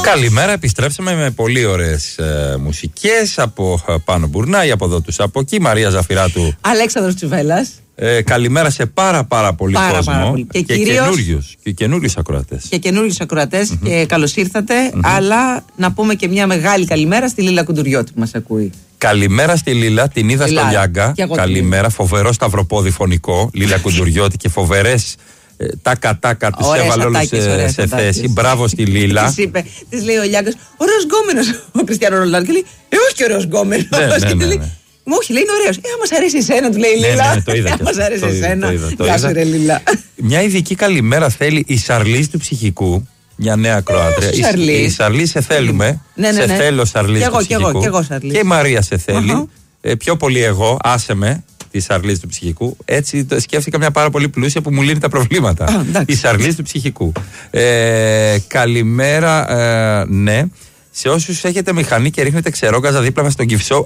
Καλημέρα, επιστρέψαμε με πολύ ωραίες μουσικές από Πάνο Μπουρνάη, από εδώ τους από εκεί, Μαρία Ζαφυράτου, Αλέξανδρος Τσουβέλλας. Καλημέρα σε πάρα πολύ κόσμο. Πάρα πολύ. Και καινούριους ακροατές. Και καινούριους ακροατές και καλώς ήρθατε. Αλλά να πούμε και μια μεγάλη καλημέρα στη Λίλα Κουντουριώτη που μας ακούει. Καλημέρα στη Λίλα, την είδα στο Λιάγκα. Καλημέρα, φοβερό σταυροπόδι φωνικό. Λίλα Κουντουριώτη και φοβερές τάκα τους έβαλε όλους σε θέση. Μπράβο στη Λίλα. Της λέει ο Λιάγκας, ωραίος γκόμενος ο Κριστιάνο Ρονάλντο. Και λέει, όχι και ωραίος γκόμενος. Όχι, λέει είναι ωραίος. Μας αρέσει εσένα, του λέει η Λίλα. Ναι, το είδα. Μας αρέσει εσένα. Γεια σου, ρε Λίλα. Μια ειδική καλημέρα θέλει η Σαρλής του Ψυχικού. Μια νέα ακροάτρια. Η Σαρλή σε θέλουμε. Σε θέλω, Σαρλής του Ψυχικού. Και η Μαρία σε θέλει. Πιο πολύ εγώ, άσε με. Τη Σαρλής του Ψυχικού. Έτσι σκέφτηκα μια πάρα πολύ πλούσια που μου λύνει τα προβλήματα. Η Σαρλής του Ψυχικού. Καλημέρα, ναι. Σε όσους έχετε μηχανή και ρίχνετε ξερόγκαζα δίπλα μας στον Κυφσό.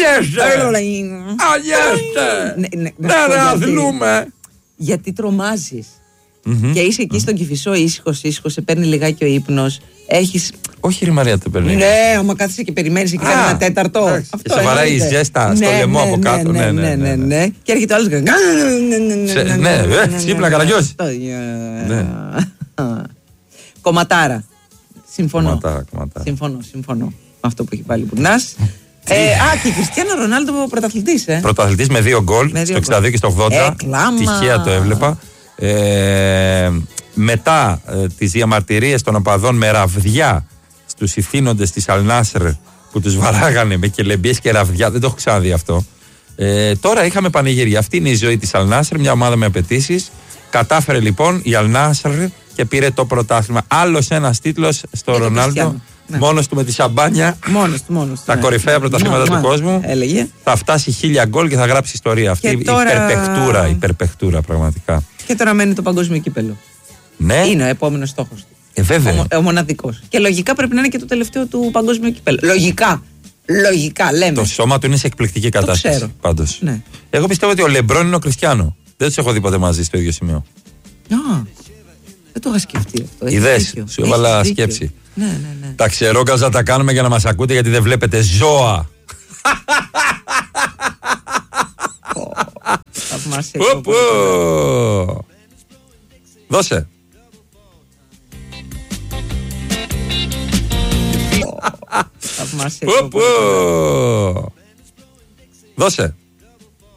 Αγιάστε! Να αθλούμε! Γιατί τρομάζεις. Και είσαι εκεί στον Κηφισό ήσυχος, σε παίρνει λιγάκι ο ύπνος. Έχεις. Όχι, ρε Μαρία, το παίρνει. Ναι, άμα κάθεσαι και περιμένεις εκεί ένα τέταρτο. Και σε βαράει η ζέστα στο λαιμό από κάτω. Ναι. Και έρχεται ο άλλος. Ναι, ξύπνα, Καραγιώση. Κομματάρα. Συμφωνώ. Συμφωνώ. Με αυτό που έχει πάλι Μπουρνάς. Και Κριστιάνο Ρονάλντο πρωταθλητής. Πρωταθλητής με 2 γκολ στο 62 και στο 80. Τυχαία το έβλεπα. Μετά τις διαμαρτυρίες των οπαδών με ραβδιά στους ηθήνοντες της Αλνάσρ που τους βαράγανε με κελεμπιές και ραβδιά, δεν το έχω ξαναδεί αυτό. Τώρα είχαμε πανηγύρια. Αυτή είναι η ζωή της Αλνάσρ, μια ομάδα με απαιτήσεις. Κατάφερε λοιπόν η Αλνάσρ και πήρε το πρωτάθλημα. Άλλος ένας τίτλος στο Ρονάλντο. Ναι. Μόνος του με τη σαμπάνια. Μόνος του. Τα κορυφαία πρωταθλήματα του κόσμου. Έλεγε. Θα φτάσει 1000 γκολ και θα γράψει ιστορία. Αυτή η υπερπαιχτούρα πραγματικά. Και τώρα μένει το παγκόσμιο κύπελο. Ναι. Είναι ο επόμενος στόχος του. Βέβαια. Ο μοναδικός. Και λογικά πρέπει να είναι και το τελευταίο του παγκόσμιο κύπελο. Λογικά, λέμε. Το σώμα του είναι σε εκπληκτική κατάσταση. Πάντως. Ναι. Εγώ πιστεύω ότι ο Λεμπρόν είναι ο Κριστιάνο. Δεν τους έχω δει ποτέ μαζί στο ίδιο σημείο. Δεν το είχα σκεφτεί αυτό. Είδες, σου έβαλα σκέψη. Ναι. Τα ξερόκαζα τα κάνουμε για να μας ακούτε γιατί δεν βλέπετε ζώα. Δώσε. Δώσε.